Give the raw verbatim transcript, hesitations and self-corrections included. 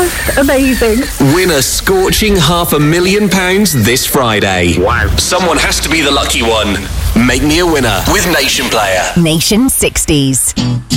Oh, amazing. Win a scorching half a million pounds this Friday. Wow. Someone has to be the lucky one. Make me a winner with Nation Player. Nation sixties.